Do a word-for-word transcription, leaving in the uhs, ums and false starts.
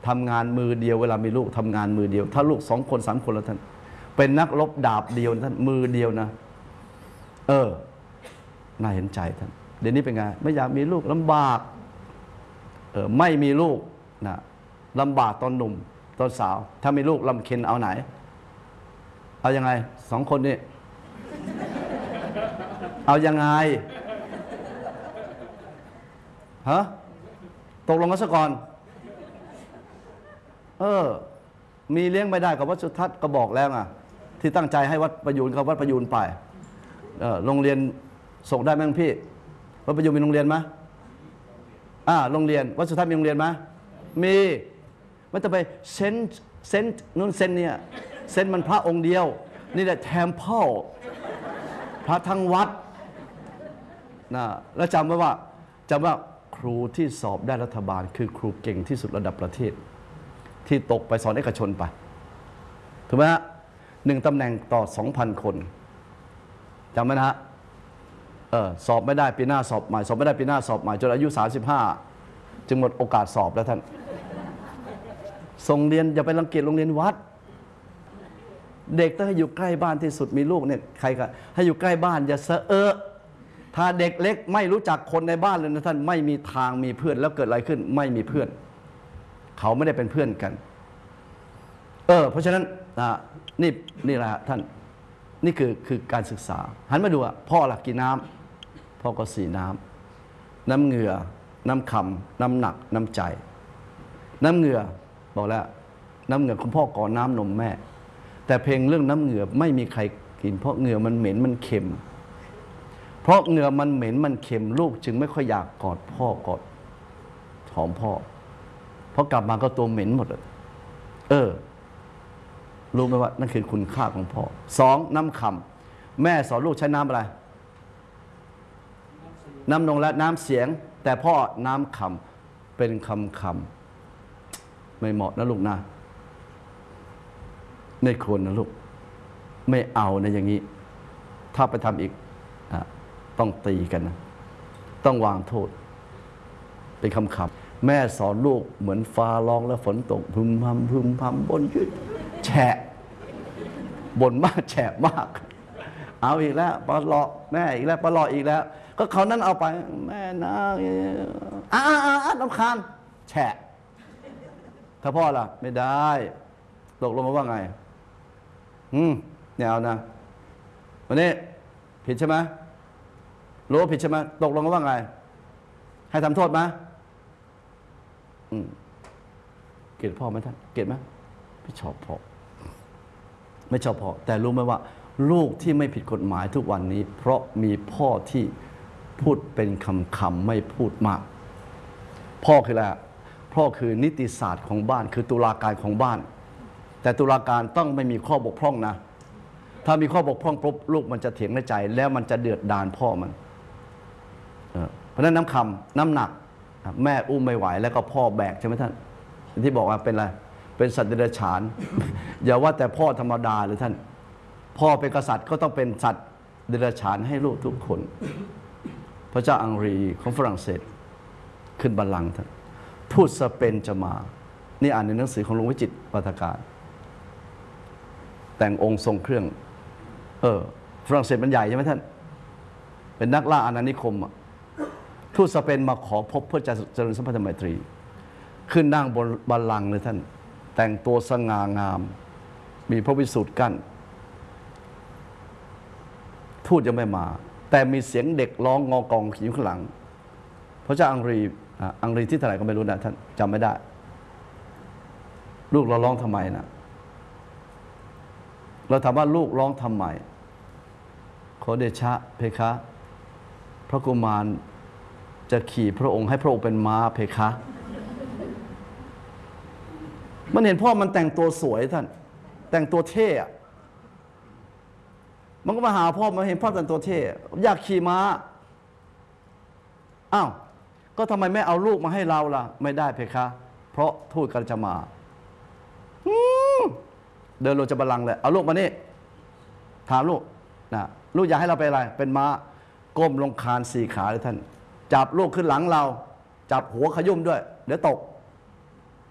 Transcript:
ทำงานมือเดียวเวลามีลูกทำงานมือเดียวถ้าลูกสองคนสามคนแล้วท่านเป็นนักรบดาบเดียวท่านมือเดียวนะเออน่าเห็นใจท่านเดี๋ยวนี้เป็นไงไม่อยากมีลูกลำบากเออไม่มีลูกนะลำบากตอนหนุ่มตอนสาวถ้ามีลูกลำเค็ญเอาไหนเอายังไงสองคนนี้เอายังไงฮะตกลงกันซะก่อนเออมีเลี้ยงไม่ได้กับวัดสุทัศน์ก็บอกแล้วไงที่ตั้งใจให้วัดประยูนกับวัดประยูนไปเออโรงเรียนส่งได้ไหมพี่วัดประยูนมีโรงเรียนไหมอ่าโรงเรียนวัดสุทัศน์มีโรงเรียนไหมมีไม่ต้องไปเซนเซนนู่นเซนเนี่ยเซนมันพระองค์เดียวนี่แหละ temple พระทั้งวัดนะแล้วจำไว้ว่าจำว่าครูที่สอบได้รัฐบาลคือครูเก่งที่สุดระดับประเทศที่ตกไปสอนเอกชนไปถูกไหมฮะหนึ่งตำแหน่งต่อสองพันคนจำไหมนะฮะเออสอบไม่ได้ปีหน้าสอบใหม่สอบไม่ได้ปีหน้าสอบใหม่จนอายุสามสิบห้าจึงหมดโอกาสสอบแล้วท่านส่งเรียนอย่าไปรังเกียจโรงเรียนวัดเด็กต้องให้อยู่ใกล้บ้านที่สุดมีลูกเนี่ยใครก็ให้อยู่ใกล้บ้านอย่าเสอะเออถ้าเด็กเล็กไม่รู้จักคนในบ้านเลยนะท่านไม่มีทางมีเพื่อนแล้วเกิดอะไรขึ้นไม่มีเพื่อนเขาไม่ได้เป็นเพื่อนกันเออเพราะฉะนั้นนี่นี่แหละท่านนี่คือคือการศึกษาหันมาดูอ่ะพ่อหลักกี่น้ำพ่อก็สี่น้ำน้ำเหงื่อน้ำคำน้ำหนักน้ำใจน้ำเหงื่อบอกแล้วน้ำเหงื่อคุณพ่อก่อนน้ำนมแม่แต่เพลงเรื่องน้ำเหงื่อไม่มีใครกินเพราะเหงื่อมันเหม็นมันเค็มเพราะเหงื่อมันเหม็นมันเค็มลูกจึงไม่ค่อยอยากกอดพ่อกอดหอมพ่อเพราะกลับมาก็ตัวเหม็นหมดเลยเออรู้ไหมว่านั่นคือคุณค่าของพ่อสองน้ำคำแม่สอนลูกใช้น้ำอะไรน้ำนงและน้ำเสียงแต่พ่อน้ำคำเป็นคำคำไม่เหมาะนะลูกนะไม่ควรนะลูกไม่เอานะอย่างนี้ถ้าไปทำอีกต้องตีกันนะต้องวางโทษเป็นคำคำแม่สอนลูกเหมือนฟ้าร้องแล้วฝนตกพึมพำพึมพำบนยืดแฉะบ่นมากแฉะมากเอาอีกแล้วปลาะแม่อีกแล้วปลาะอีกแล้วก็เขานั้นเอาไปแม่นะอ่าอ่าน้ำคานแฉะถ้าพ่อล่ะไม่ได้ตกลงมาว่าไงอืมเนี่ยเอานะวันนี้ผิดใช่ไหมรู้ว่าผิดใช่ไหมตกลงกันว่าไงให้ทำโทษไหมอืมเกลียดพ่อไหมท่านเกลียดไหมไม่ชอบพ่อไม่ชอบพ่อแต่รู้ไหมว่าลูกที่ไม่ผิดกฎหมายทุกวันนี้ เพราะมีพ่อที่พูดเป็นคำคำไม่พูดมากพ่อคืออะไรพ่อคือนิติศาสตร์ของบ้านคือตุลาการของบ้านแต่ตุลาการต้องไม่มีข้อบกพร่องนะถ้ามีข้อบกพร่องปุ๊บลูกมันจะเถียงในใจแล้วมันจะเดือดดาลพ่อมันเพราะฉะนั้นน้ำคำน้ำหนักแม่อุ้มไม่ไหวแล้วก็พ่อแบกใช่ไหมท่านที่บอกว่าเป็นอะไรเป็นสัตว์เดรัจฉาน อย่าว่าแต่พ่อธรรมดาเลยท่านพ่อเป็นกษัตริย์ก็ต้องเป็นสัตว์เดรัจฉานให้ลูกทุกคนพระเจ้าอังรีของฝรั่งเศสขึ้นบัลลังก์ท่านทูตสเปนจะมานี่อ่านในหนังสือของหลวงวิจิตรปาฐการแต่งองค์ทรงเครื่องเออฝรั่งเศสมันใหญ่ใช่ไหมท่านเป็นนักล่าอาณานิคมทูตสเปนมาขอพบเพื่อจะเจริญสัมพันธไมตรีขึ้นนั่งบนบัลลังก์เลยท่านแต่งตัวสง่างามมีพระวิสุทธิ์กั้นทูตยังไม่มาแต่มีเสียงเด็กร้องงอกองอยู่ข้างหลังพระเจ้าอังรีอังรีที่เท่าไหร่ก็ไม่รู้นะท่านจำไม่ได้ลูกเราร้องทำไมนะเราถามว่าลูกร้องทำไมขอเดชะเพคะพระกุมารจะขี่พระองค์ให้พระองค์เป็นม้าเพคะมันเห็นพ่อมันแต่งตัวสวยท่านแต่งตัวเท่มันก็มาหาพ่อมาเห็นพ่อแต่งตัวเท่อยากขี่ม้าอ้าวก็ทำไมไม่เอาลูกมาให้เราล่ะไม่ได้เพคะเพราะทูตกำลังจะมาเดินลงจากบัลลังก์เลยเอาลูกมานี่ถามลูกนะลูกอยากให้เราเป็นอะไรเป็นม้าก้มลงคานสี่ขาเลยท่านจับลูกขึ้นหลังเราจับหัวขยุ่มด้วยเดี๋ยวตก